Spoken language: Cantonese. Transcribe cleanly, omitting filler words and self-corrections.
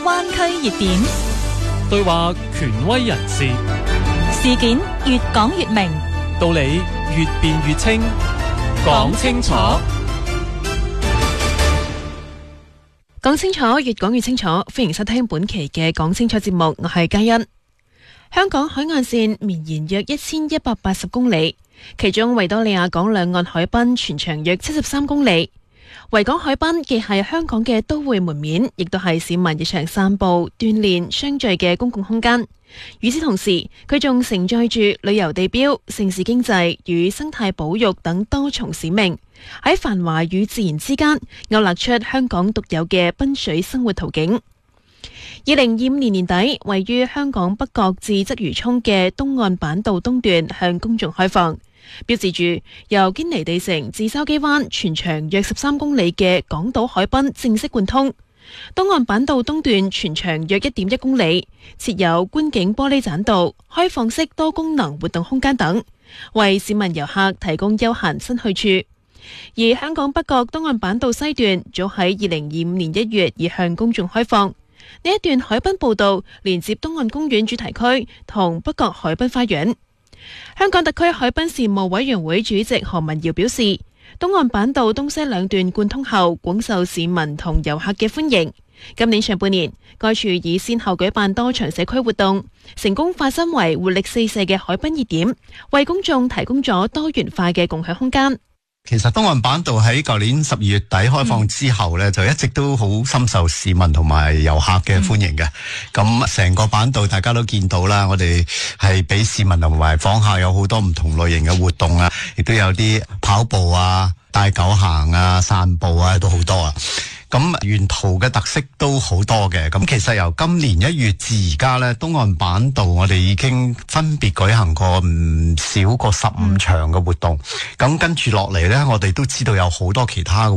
灣區熱點， 對話權威人士， 事件越講越明， 道理越辯越清，講清楚。 講清楚，越講越清楚。歡迎收聽本期嘅講清楚節目，我係嘉欣。香港海岸線綿延約1180公里，其中維多利亞港兩岸海濱全長約73公里。維港海濱既係香港嘅都會門面，亦都係市民日常散步、鍛煉、相聚嘅公共空間。與此同時，佢仲承載住旅遊地標、城市經濟與生態保育等多重使命，喺繁華與自然之間勾勒出香港獨有嘅濱水生活圖景。2025年年底，位於香港北角至鰂魚涌嘅東岸板道東段向公眾開放，標誌住由堅尼地城至筲箕灣全長約13公里嘅港島海濱正式貫通。東岸板道東段全長約1.1公里，設有觀景玻璃棧道、開放式多功能活動空間等，為市民遊客提供休閒新去處。而香港北角東岸板道西段早喺2025年1月已向公眾開放。呢一段海濱步道連接東岸公園主題區同北角海濱花園。香港特區海濱事務委員會主席何文堯表示，東岸板道東西兩段貫通後，廣受市民同遊客嘅歡迎。今年上半年，該處已先後舉辦多場社區活動，成功化身為活力四射嘅海濱熱點，為公眾提供咗多元化嘅共享空間。 其實東岸板道喺舊年12月底開放之後呢，就一直都好深受市民同埋遊客嘅歡迎嘅。咁成個板道大家都見到啦，我哋係俾市民同埋訪客有好多唔同類型嘅活動啊，亦都有啲跑步啊、帶狗行啊、散步啊，都好多啊。咁沿途嘅特色都好多嘅。咁其實由今年1月至而家呢，東岸板道我哋已經分別舉行過唔少過15場嘅活動。咁跟住落嚟呢，我哋都知道有好多其他嘅